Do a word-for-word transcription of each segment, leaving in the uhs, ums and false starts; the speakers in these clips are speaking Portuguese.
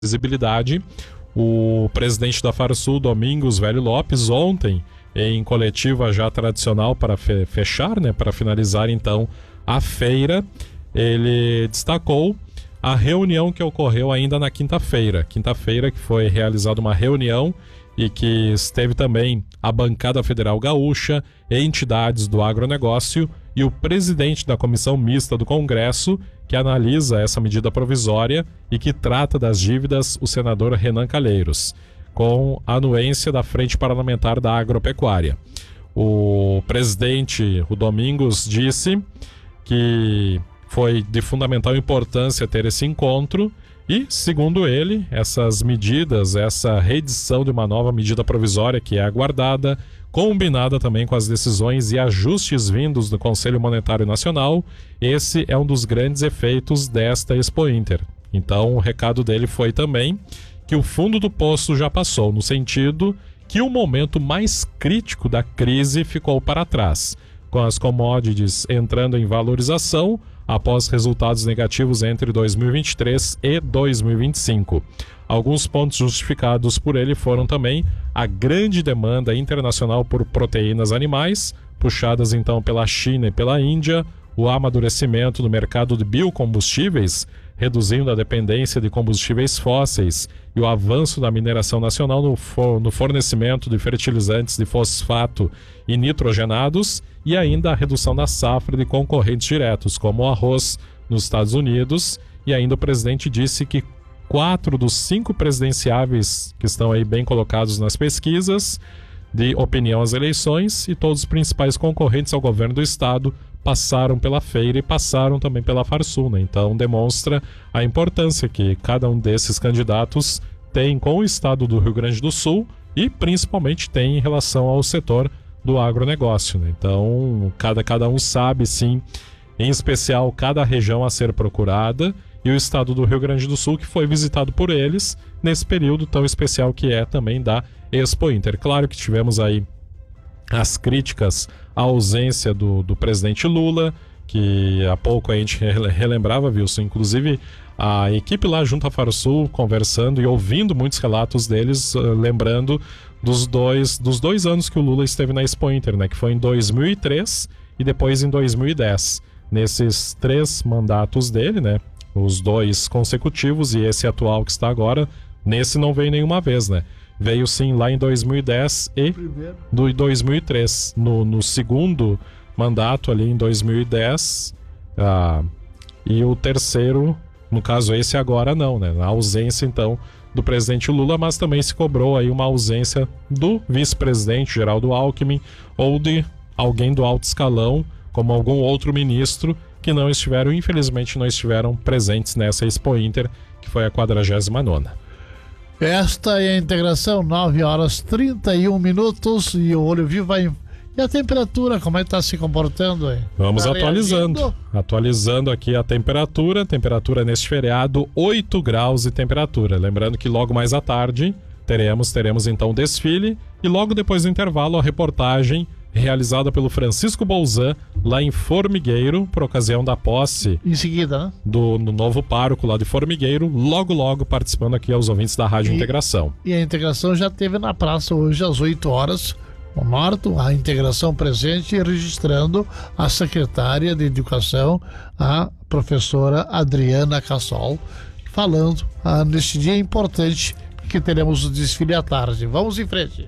visibilidade. O presidente da Farsul, Domingos Velho Lopes, ontem, em coletiva já tradicional para fe- fechar, né, para finalizar então a feira, ele destacou a reunião que ocorreu ainda na quinta-feira. Quinta-feira que foi realizada uma reunião e que esteve também a bancada federal gaúcha, entidades do agronegócio e o presidente da comissão mista do Congresso, que analisa essa medida provisória e que trata das dívidas, o senador Renan Calheiros, com a anuência da Frente Parlamentar da Agropecuária. O presidente, o Domingos, disse que foi de fundamental importância ter esse encontro e, segundo ele, essas medidas, essa reedição de uma nova medida provisória que é aguardada, combinada também com as decisões e ajustes vindos do Conselho Monetário Nacional, esse é um dos grandes efeitos desta Expo Inter. Então, o recado dele foi também que o fundo do poço já passou, no sentido que o momento mais crítico da crise ficou para trás, com as commodities entrando em valorização após resultados negativos entre dois mil e vinte e três e dois mil e vinte e cinco. Alguns pontos justificados por ele foram também a grande demanda internacional por proteínas animais, puxadas então pela China e pela Índia, o amadurecimento do mercado de biocombustíveis, reduzindo a dependência de combustíveis fósseis, e o avanço da mineração nacional no, for- no fornecimento de fertilizantes de fosfato e nitrogenados, e ainda a redução da safra de concorrentes diretos, como o arroz nos Estados Unidos. E ainda o presidente disse que quatro dos cinco presidenciáveis que estão aí bem colocados nas pesquisas de opinião às eleições e todos os principais concorrentes ao governo do estado passaram pela feira e passaram também pela Farsul, né? Então demonstra a importância que cada um desses candidatos tem com o estado do Rio Grande do Sul e principalmente tem em relação ao setor do agronegócio, né? Então cada, cada um sabe sim, em especial cada região a ser procurada, e o estado do Rio Grande do Sul que foi visitado por eles nesse período tão especial que é também da Expo Inter. Claro que tivemos aí as críticas à ausência do, do presidente Lula, que há pouco a gente relembrava, Wilson, inclusive a equipe lá junto à Farsul conversando e ouvindo muitos relatos deles, uh, lembrando dos dois, dos dois anos que o Lula esteve na Expo Inter, né, que foi em dois mil e três e depois em dois mil e dez. Nesses três mandatos dele, né, os dois consecutivos e esse atual que está agora, nesse não veio nenhuma vez, né? Veio sim lá em dois mil e dez e do dois mil e três. No, no segundo mandato ali em dois mil e dez, ah, e o terceiro, no caso esse agora não, né? Na ausência então do presidente Lula, mas também se cobrou aí uma ausência do vice-presidente Geraldo Alckmin ou de alguém do alto escalão, como algum outro ministro, que não estiveram, infelizmente não estiveram presentes nessa Expo Inter, que foi a quadragésima nona. Esta é a integração, nove horas e trinta e um minutos, e o Olho Vivo vai... E a temperatura, como é que está se comportando aí? Vamos Tá atualizando. reagindo? Atualizando aqui a temperatura. Temperatura neste feriado, oito graus de temperatura. Lembrando que logo mais à tarde teremos, teremos então o desfile, e logo depois do intervalo a reportagem realizada pelo Francisco Bolzan lá em Formigueiro, por ocasião da posse Em seguida, né? do no novo pároco lá de Formigueiro, logo logo participando aqui aos ouvintes da Rádio E- Integração. E a integração já teve na praça hoje às oito horas, o Norto, a integração presente, registrando a secretária de Educação, a professora Adriana Cassol, falando ah, neste dia importante que teremos o desfile à tarde. Vamos em frente.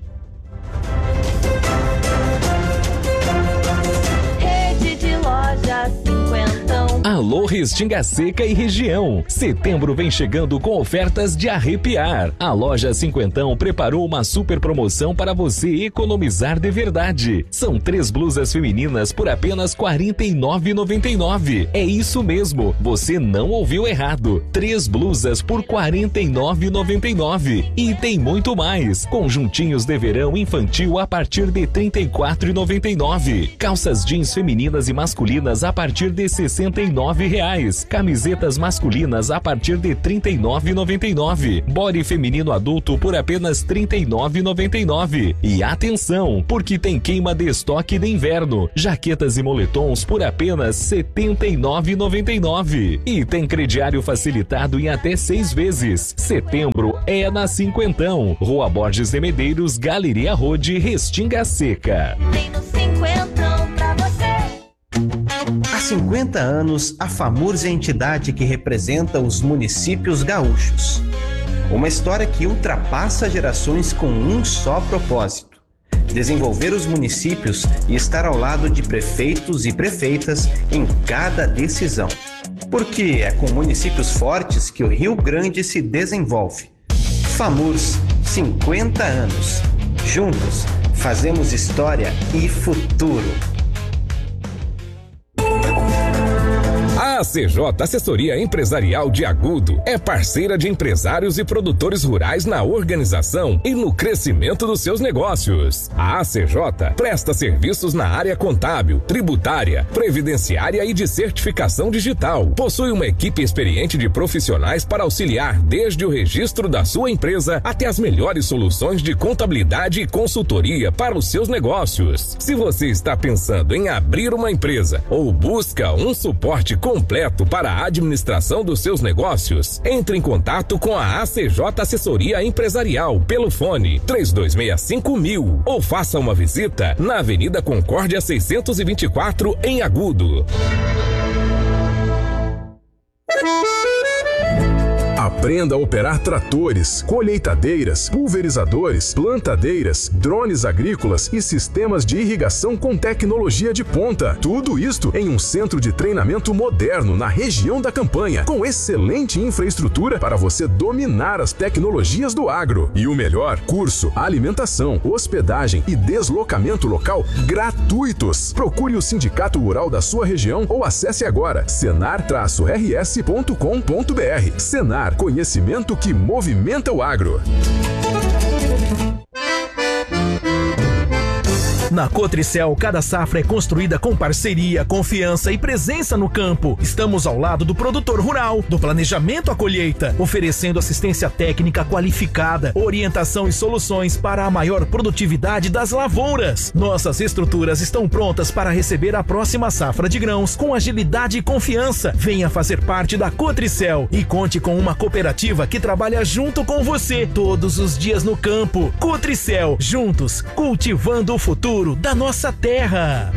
Rede de lojas cinquentão. Alô Restinga Seca e região. Setembro vem chegando com ofertas de arrepiar. A loja Cinquentão preparou uma super promoção para você economizar de verdade. São três blusas femininas por apenas quarenta e nove reais e noventa e nove centavos. É isso mesmo, você não ouviu errado. Três blusas por quarenta e nove reais e noventa e nove centavos. E tem muito mais. Conjuntinhos de verão infantil a partir de trinta e quatro reais e noventa e nove centavos. Calças jeans femininas e masculinas a partir de sessenta e nove reais nove reais. Camisetas masculinas a partir de trinta e nove reais e noventa e nove centavos. Body feminino adulto por apenas trinta e nove reais e noventa e nove centavos. E atenção, porque tem queima de estoque de inverno. Jaquetas e moletons por apenas setenta e nove reais e noventa e nove centavos. E tem crediário facilitado em até seis vezes. Setembro é na Cinquentão. Rua Borges de Medeiros, Galeria Rode, Restinga Seca. Tem no cinquentão pra você. Há cinquenta anos, a FAMURS é a entidade que representa os municípios gaúchos. Uma história que ultrapassa gerações com um só propósito: desenvolver os municípios e estar ao lado de prefeitos e prefeitas em cada decisão. Porque é com municípios fortes que o Rio Grande se desenvolve. FAMURS, cinquenta anos. Juntos, fazemos história e futuro. A A C J Assessoria Empresarial de Agudo é parceira de empresários e produtores rurais na organização e no crescimento dos seus negócios. A A C J presta serviços na área contábil, tributária, previdenciária e de certificação digital. Possui uma equipe experiente de profissionais para auxiliar desde o registro da sua empresa até as melhores soluções de contabilidade e consultoria para os seus negócios. Se você está pensando em abrir uma empresa ou busca um suporte completo para a administração dos seus negócios, entre em contato com a A C J Assessoria Empresarial pelo fone três dois seis cinco mil ou faça uma visita na Avenida Concórdia seiscentos e vinte e quatro em Agudo. Aprenda a operar tratores, colheitadeiras, pulverizadores, plantadeiras, drones agrícolas e sistemas de irrigação com tecnologia de ponta. Tudo isto em um centro de treinamento moderno na região da Campanha, com excelente infraestrutura para você dominar as tecnologias do agro. E o melhor, curso, alimentação, hospedagem e deslocamento local gratuitos. Procure o Sindicato Rural da sua região ou acesse agora senar traço r s ponto com ponto b r. Senar, conhecimento que movimenta o agro. Na Cotricel, cada safra é construída com parceria, confiança e presença no campo. Estamos ao lado do produtor rural, do planejamento à colheita, oferecendo assistência técnica qualificada, orientação e soluções para a maior produtividade das lavouras. Nossas estruturas estão prontas para receber a próxima safra de grãos com agilidade e confiança. Venha fazer parte da Cotricel e conte com uma cooperativa que trabalha junto com você todos os dias no campo. Cotricel, juntos, cultivando o futuro da nossa terra.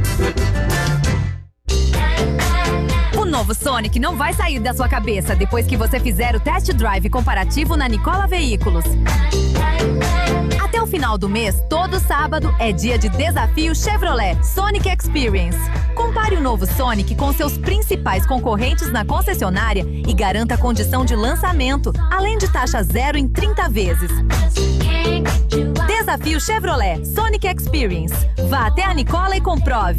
O novo Sonic não vai sair da sua cabeça depois que você fizer o test drive comparativo na Nicola Veículos. Até o final do mês, todo sábado, é dia de desafio Chevrolet Sonic Experience. Compare o novo Sonic com seus principais concorrentes na concessionária e garanta a condição de lançamento, além de taxa zero em trinta vezes. Desafio Chevrolet Sonic Experience. Vá até a Nicola e comprove.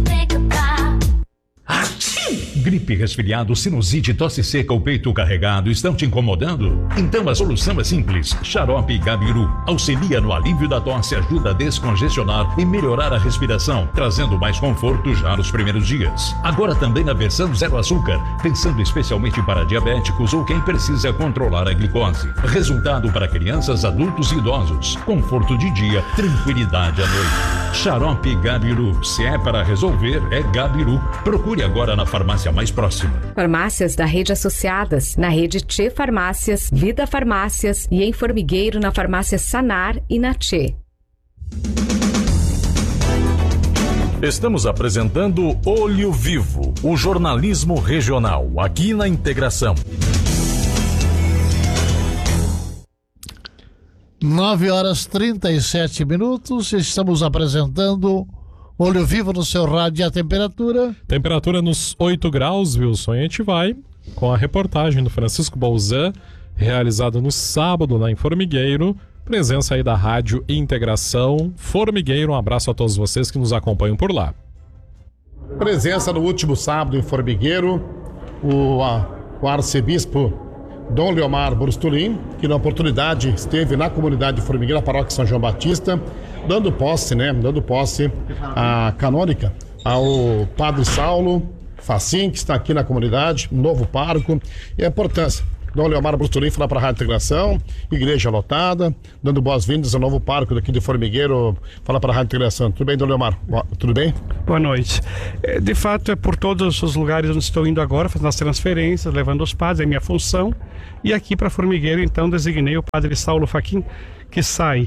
Gripe, resfriado, sinusite, tosse seca ou peito carregado estão te incomodando? Então a solução é simples. Xarope Gabiru auxilia no alívio da tosse, ajuda a descongestionar e melhorar a respiração, trazendo mais conforto já nos primeiros dias. Agora também na versão zero açúcar, pensando especialmente para diabéticos ou quem precisa controlar a glicose. Resultado para crianças, adultos e idosos. Conforto de dia, tranquilidade à noite. Xarope Gabiru. Se é para resolver, é Gabiru. Procure agora na farmácia mais próxima. Farmácias da rede associadas, na rede Tchê Farmácias, Vida Farmácias e em Formigueiro na farmácia Sanar e na Tchê. Estamos apresentando Olho Vivo, o jornalismo regional, aqui na Integração. nove horas e trinta e sete minutos, estamos apresentando Olho Vivo no seu rádio. E a temperatura? Temperatura nos oito graus, Wilson. E a gente vai com a reportagem do Francisco Bolzan, realizada no sábado lá em Formigueiro. Presença aí da Rádio Integração Formigueiro. Um abraço a todos vocês que nos acompanham por lá. Presença no último sábado em Formigueiro, o, a, o arcebispo Dom Leomar Brustolin, que na oportunidade esteve na comunidade de Formigueiro, a paróquia São João Batista, dando posse, né, dando posse à canônica ao Padre Saulo, Facim, que está aqui na comunidade, um novo pároco, e a importância. Dom Leomar Brustolin fala para a Rádio Integração, igreja lotada, dando boas-vindas ao novo pároco daqui de Formigueiro, fala para a Rádio Integração. Tudo bem, Dom Leomar? Boa, tudo bem? Boa noite. De fato, é por todos os lugares onde estou indo agora, fazendo as transferências, levando os padres, é minha função. E aqui para Formigueiro, então, designei o padre Saulo Fachin, que sai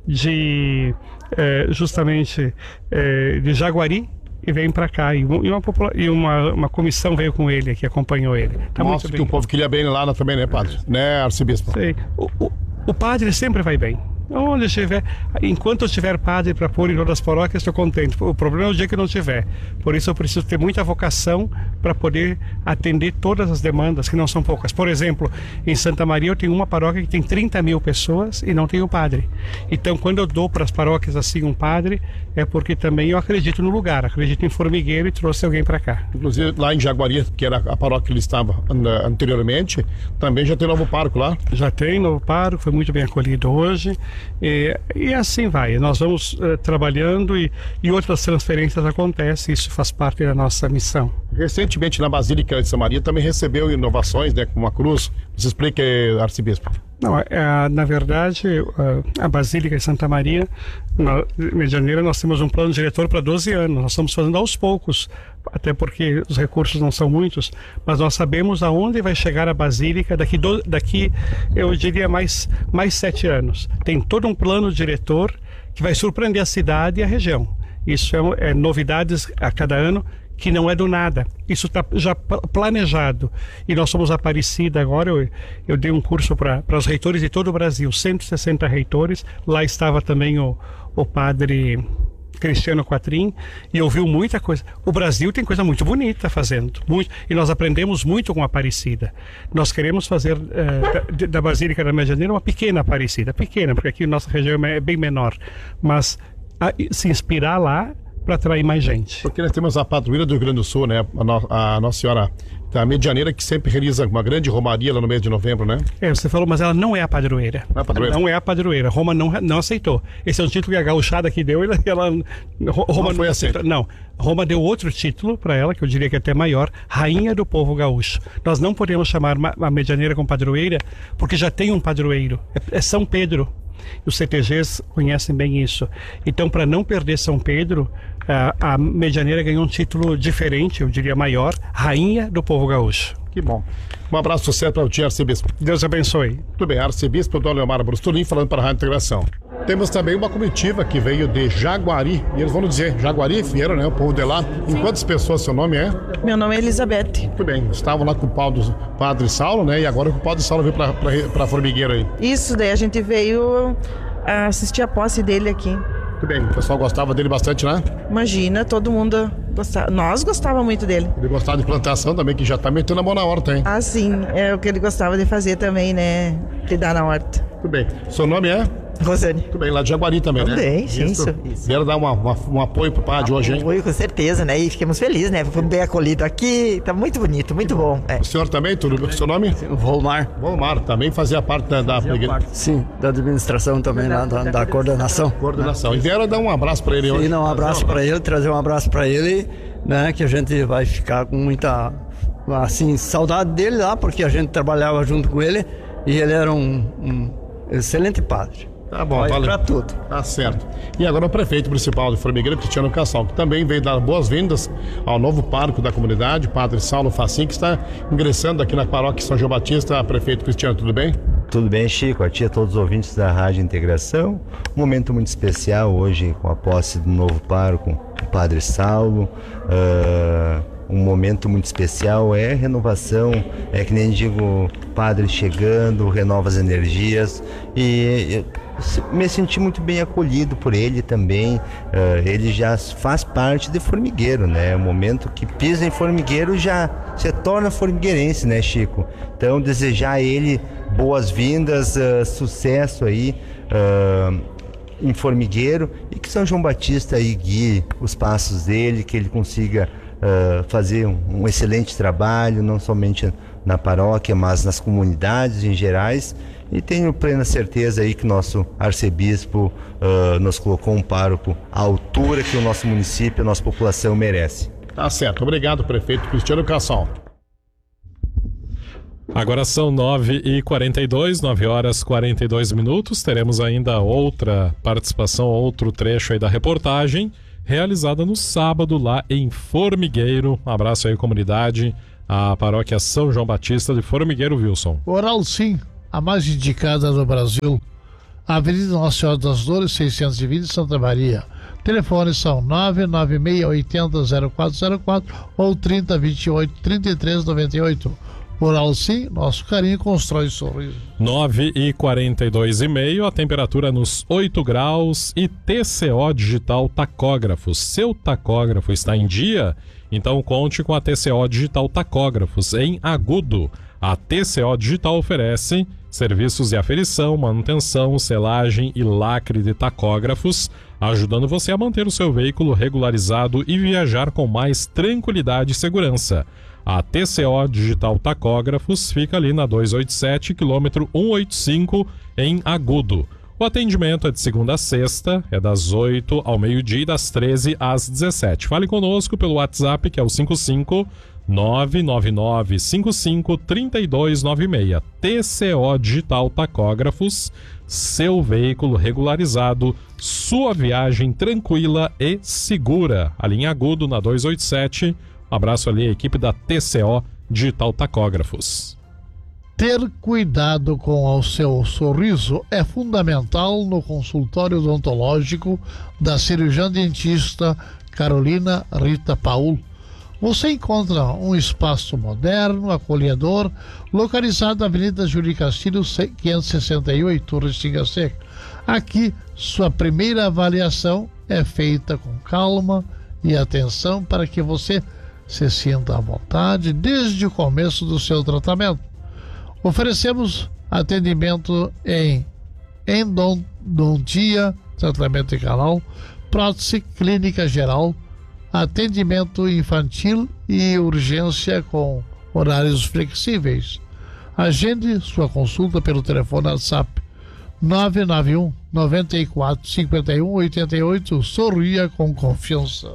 de, é, justamente, é, de Jaguari, e vem para cá, e, uma, e uma, uma comissão veio com ele, que acompanhou ele. Tá Mostra muito que bem. O povo queria bem lá também, né, padre? Né, arcebispo? Sei. O, o, o padre sempre vai bem. Onde estiver, enquanto eu tiver padre para pôr em todas as paróquias, estou contente. O problema é o dia que não tiver. Por isso eu preciso ter muita vocação para poder atender todas as demandas, que não são poucas. Por exemplo, em Santa Maria eu tenho uma paróquia que tem trinta mil pessoas e não tenho padre. Então, quando eu dou para as paróquias assim um padre, é porque também eu acredito no lugar, acredito em Formigueiro e trouxe alguém para cá. Inclusive lá em Jaguari, que era a paróquia que ele estava anteriormente, também já tem novo pároco lá? Já tem novo pároco, foi muito bem acolhido hoje. E, e assim vai, nós vamos uh, trabalhando e, e outras transferências acontecem, isso faz parte da nossa missão. Recentemente na Basílica de Santa Maria também recebeu inovações, né, com uma cruz. Você explica, arcebispo. Não, é, na verdade, a Basílica de Santa Maria, na Medianeira, nós temos um plano diretor para doze anos, nós estamos fazendo aos poucos, até porque os recursos não são muitos, mas nós sabemos aonde vai chegar a Basílica daqui, do, daqui eu diria, mais, mais sete anos. Tem todo um plano diretor que vai surpreender a cidade e a região. Isso é, é novidades a cada ano, que não é do nada, isso está já planejado. E nós somos Aparecida agora, eu, eu dei um curso para os reitores de todo o Brasil, cento e sessenta reitores, lá estava também o, o padre Cristiano Quatrim, e ouviu muita coisa. O Brasil tem coisa muito bonita fazendo, muito, e nós aprendemos muito com a Aparecida. Nós queremos fazer uh, da, da Basílica da Medianeira uma pequena Aparecida, pequena, porque aqui a nossa região é bem menor, mas a, se inspirar lá para atrair mais gente. Porque nós temos a padroeira do Rio Grande do Sul, né? A, no, a Nossa Senhora da Medianeira, que sempre realiza uma grande romaria lá no mês de novembro, né? É, você falou, mas ela não é a padroeira. Não é a padroeira? Não é a padroeira. Roma não, não aceitou. Esse é um título que a gauchada aqui deu, ela, ela Roma não foi não aceita. Não, Roma deu outro título para ela, que eu diria que é até maior, Rainha do Povo Gaúcho. Nós não podemos chamar a Medianeira como padroeira, porque já tem um padroeiro, é, é São Pedro. Os C T Gs conhecem bem isso. Então, para não perder São Pedro, a, a Medianeira ganhou um título diferente, eu diria maior, Rainha do Povo Gaúcho. Que bom. Um abraço, sucesso para o tio arcebispo. Deus abençoe. Tudo bem, arcebispo Dom Leomar Brustolin falando para a Rádio Integração. Temos também uma comitiva que veio de Jaguari, e eles vão nos dizer, Jaguari, Fieira, né, o povo de lá. Em quantas pessoas seu nome é? Meu nome é Elizabeth. Muito bem, estavam lá com o pau do Padre Saulo, né, e agora o Padre Saulo veio para Formigueiro aí. Isso, daí a gente veio assistir a posse dele aqui. Muito bem, o pessoal gostava dele bastante, né? Imagina, todo mundo gostava. Nós gostávamos muito dele. Ele gostava de plantação também, que já tá metendo a mão na horta, hein? Ah, sim, é o que ele gostava de fazer também, né? Cuidar na horta. Muito bem. Seu nome é? Rosane. Tudo bem, lá de Jaguari também, também, né? Também, sim, isso. isso. Vieram dar uma, uma, um apoio pro padre hoje, hein? Apoio, com certeza, né? E ficamos felizes, né? Fomos bem acolhidos aqui, tá muito bonito, muito bom. É. O senhor também, tudo? Seu nome? Volmar. Volmar, também fazia parte da... da... Parte, sim, da administração também, lá, da, da coordenação. Coordenação. E vieram dar um abraço pra ele sim, hoje? Sim, dar um abraço pra ele, trazer um abraço pra ele, né? Que a gente vai ficar com muita, assim, saudade dele lá, porque a gente trabalhava junto com ele e ele era um, um excelente padre. Tá bom, valeu. Pra tudo. Tá certo. E agora o prefeito municipal de Formigueiro, Cristiano Cassal, que também veio dar boas-vindas ao novo pároco da comunidade, Padre Saulo Facim, que está ingressando aqui na paróquia São João Batista. Prefeito Cristiano, tudo bem? Tudo bem, Chico. A ti, a todos os ouvintes da Rádio Integração. Um momento muito especial hoje com a posse do novo pároco, o Padre Saulo. Uh... Um momento muito especial, é renovação, é que nem digo, padre chegando, renova as energias, e me senti muito bem acolhido por ele também. Uh, ele já faz parte de Formigueiro, né? O momento que pisa em Formigueiro já se torna formigueirense, né, Chico? Então, desejar a ele boas-vindas, uh, sucesso aí uh, em Formigueiro, e que São João Batista aí guie os passos dele, que ele consiga Uh, fazer um, um excelente trabalho, não somente na paróquia, mas nas comunidades em gerais, e tenho plena certeza aí que nosso arcebispo uh, nos colocou um pároco à altura que o nosso município, a nossa população merece. Tá certo. Obrigado, prefeito Cristiano Cassal. Agora são nove e quarenta e dois, nove horas e quarenta e dois minutos. Teremos ainda outra participação, outro trecho aí da reportagem, realizada no sábado lá em Formigueiro. Um abraço aí, comunidade, a paróquia São João Batista de Formigueiro, Wilson. Oral Sim, a mais indicada do Brasil. Avenida Nossa Senhora das Dores, seiscentos e vinte, Santa Maria. Telefones são nove nove seis oito zero zero quatro zero quatro ou trinta, vinte e oito, trinta e três, noventa e oito. Oral Sim, nosso carinho constrói sorriso. nove e quarenta e dois e meio, a temperatura nos oito graus e T C O Digital Tacógrafos. Seu tacógrafo está em dia? Então conte com a T C O Digital Tacógrafos em Agudo. A T C O Digital oferece serviços de aferição, manutenção, selagem e lacre de tacógrafos, ajudando você a manter o seu veículo regularizado e viajar com mais tranquilidade e segurança. A T C O Digital Tacógrafos fica ali na duzentos e oitenta e sete, quilômetro cento e oitenta e cinco, em Agudo. O atendimento é de segunda a sexta, é das oito ao meio-dia e das treze às dezessete. Fale conosco pelo WhatsApp, que é o cinco cinco nove nove nove cinco cinco três dois nove seis. T C O Digital Tacógrafos, seu veículo regularizado, sua viagem tranquila e segura. Ali em Agudo, na duzentos e oitenta e sete. Um abraço ali à equipe da T C O Digital Tacógrafos. Ter cuidado com o seu sorriso é fundamental no consultório odontológico da cirurgiã dentista Carolina Rita Paul. Você encontra um espaço moderno, acolhedor, localizado na Avenida Júlio Castilho, quinhentos e sessenta e oito, Restinga Seca. Aqui, sua primeira avaliação é feita com calma e atenção para que você se sinta à vontade desde o começo do seu tratamento. Oferecemos atendimento em endodontia, tratamento de canal, prótese, clínica geral, atendimento infantil e urgência com horários flexíveis. Agende sua consulta pelo telefone WhatsApp nove nove um nove quatro cinco um oito oito. Sorria com confiança.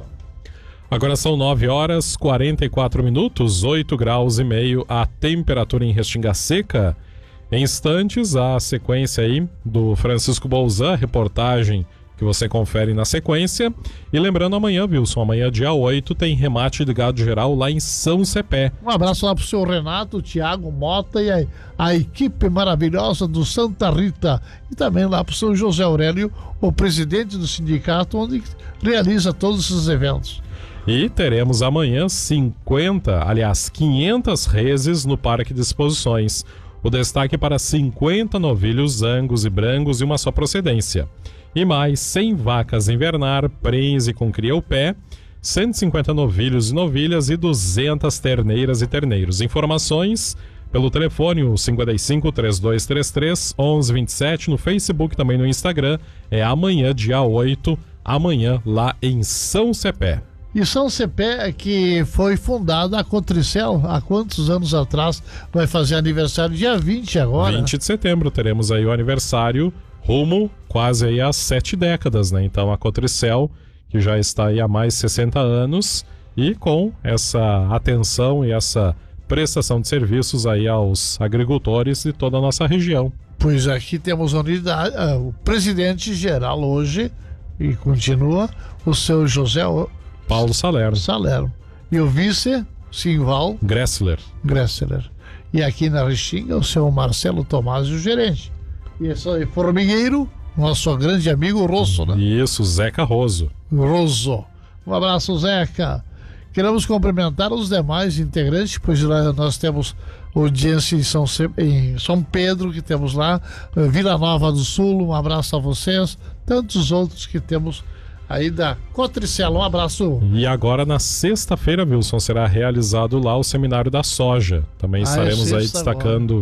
Agora são nove horas e quarenta e quatro minutos, oito graus e meio a temperatura em Restinga Seca. Em instantes, a sequência aí do Francisco Bolzan, reportagem que você confere na sequência. E lembrando, amanhã, Wilson, amanhã dia oito, tem remate de gado geral lá em São Cepé. Um abraço lá pro seu Renato, Tiago Mota e a, a equipe maravilhosa do Santa Rita. E também lá pro seu José Aurélio, o presidente do sindicato, onde realiza todos esses eventos. E teremos amanhã cinquenta, aliás, quinhentas reses no Parque de Exposições. O destaque para cinquenta novilhos angus e brancos e uma só procedência. E mais cem vacas invernar, prenhes e com cria ao pé, cento e cinquenta novilhos e novilhas e duzentas terneiras e terneiros. Informações pelo telefone cinco cinco, três dois três três, um um dois sete, no Facebook, também no Instagram. É amanhã, dia oito, amanhã lá em São Cepé. E São Cepé, que foi fundada a Cotricel há quantos anos atrás, vai fazer aniversário dia vinte agora. vinte de setembro, teremos aí o aniversário rumo quase aí às sete décadas, né? Então a Cotricel, que já está aí há mais de sessenta anos e com essa atenção e essa prestação de serviços aí aos agricultores de toda a nossa região. Pois aqui temos a unidade, o presidente geral hoje, e continua, o seu José Paulo Salerno. Salerno. E o vice, Simval Gressler. Gressler. E aqui na Restinga, o seu Marcelo Tomás, o gerente. E esse aí, Formigueiro, nosso grande amigo Rosso, né? Isso, Zeca Rosso. Rosso. Um abraço, Zeca. Queremos cumprimentar os demais integrantes, pois lá nós temos audiência em São, em São Pedro, que temos lá, Vila Nova do Sul, um abraço a vocês, tantos outros que temos aí da Cotricel, um abraço. E agora na sexta-feira, Wilson, será realizado lá o Seminário da Soja. Também ah, estaremos é aí destacando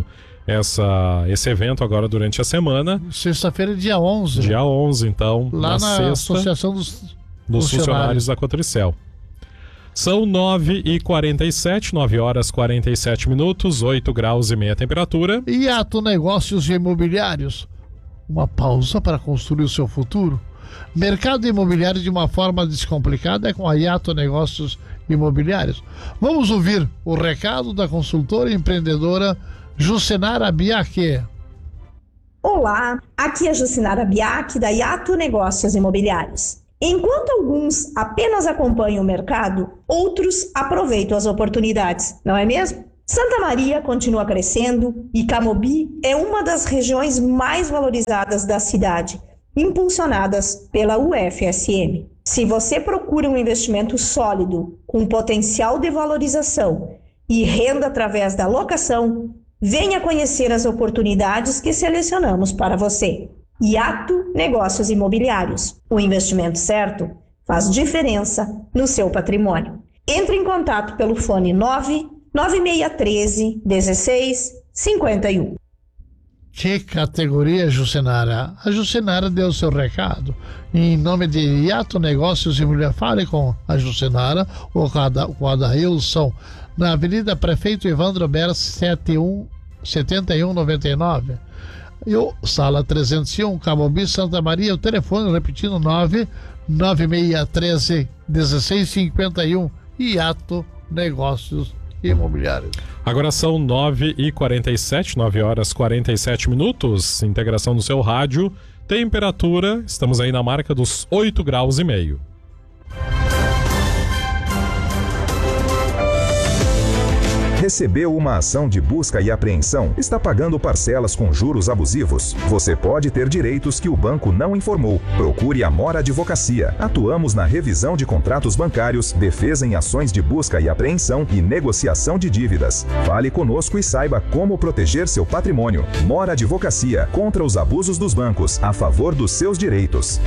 essa, esse evento agora durante a semana. Sexta-feira, dia onze. Dia onze, então, lá na, na sexta, Associação dos, dos funcionários. funcionários da Cotricel. São nove e quarenta e sete, nove horas e quarenta e sete minutos, oito graus e meia temperatura. E Ato Negócios Imobiliários, uma pausa para construir o seu futuro. Mercado imobiliário de uma forma descomplicada é com a Iato Negócios imobiliários. Vamos ouvir o recado da consultora empreendedora Jucenara Biac. Olá, aqui é Jucenara Biac da Yato Negócios Imobiliários. Enquanto alguns apenas acompanham o mercado, outros aproveitam as oportunidades, não é mesmo? Santa Maria continua crescendo e Camobi é uma das regiões mais valorizadas da cidade, impulsionadas pela U F S M. Se você procura um investimento sólido, com potencial de valorização e renda através da locação, venha conhecer as oportunidades que selecionamos para você. Yato Negócios Imobiliários. O investimento certo faz diferença no seu patrimônio. Entre em contato pelo fone nove nove seis um três, um seis cinco um. Que categoria, Jucenara? A Jucenara deu o seu recado. Em nome de Yato Negócios Imobiliários, fale com a Jucenara ou com a Adailson, na Avenida Prefeito Evandro Ber, setenta e um noventa e nove. E o Sala trezentos e um, Camobi, Santa Maria. O telefone, repetindo, nove nove seis um três, um seis cinco um. Yato Negócios Imobiliários. Agora são nove e quarenta e sete, nove horas e quarenta e sete minutos. Integração no seu rádio. Temperatura, estamos aí na marca dos oito graus e meio. Recebeu uma ação de busca e apreensão? Está pagando parcelas com juros abusivos? Você pode ter direitos que o banco não informou. Procure a Mora Advocacia. Atuamos na revisão de contratos bancários, defesa em ações de busca e apreensão e negociação de dívidas. Fale conosco e saiba como proteger seu patrimônio. Mora Advocacia, contra os abusos dos bancos, a favor dos seus direitos.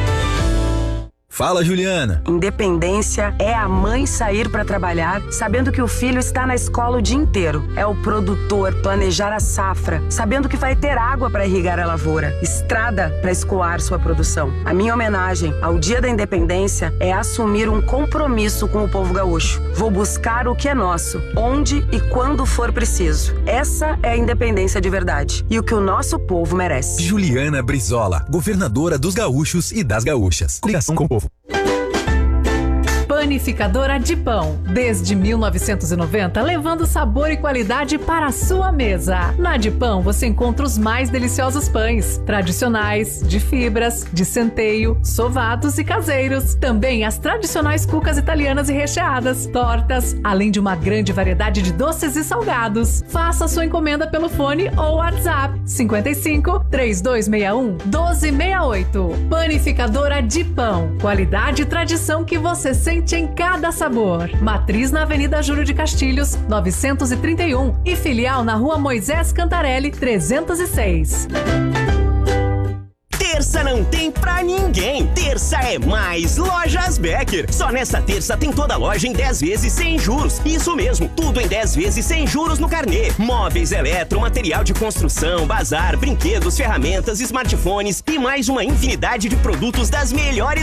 Fala, Juliana. Independência é a mãe sair para trabalhar sabendo que o filho está na escola o dia inteiro. É o produtor planejar a safra sabendo que vai ter água para irrigar a lavoura, estrada para escoar sua produção. A minha homenagem ao Dia da Independência é assumir um compromisso com o povo gaúcho. Vou buscar o que é nosso, onde e quando for preciso. Essa é a independência de verdade e o que o nosso povo merece. Juliana Brizola, governadora dos gaúchos e das gaúchas. Ligação com o povo. Panificadora de Pão, desde mil novecentos e noventa, levando sabor e qualidade para a sua mesa. Na de Pão você encontra os mais deliciosos pães, tradicionais, de fibras, de centeio, sovados e caseiros. Também as tradicionais cucas italianas e recheadas, tortas, além de uma grande variedade de doces e salgados. Faça sua encomenda pelo fone ou WhatsApp cinquenta e cinco, trinta e dois sessenta e um, doze sessenta e oito. Panificadora de Pão, qualidade e tradição que você sente em cada sabor. Matriz na Avenida Júlio de Castilhos, novecentos e trinta e um e filial na Rua Moisés Cantarelli, trezentos e seis. Terça não tem pra ninguém. Terça é mais Lojas Becker. Só nesta terça tem toda a loja em dez vezes sem juros. Isso mesmo, tudo em dez vezes sem juros no carnê. Móveis, eletro, material de construção, bazar, brinquedos, ferramentas, smartphones e mais uma infinidade de produtos das melhores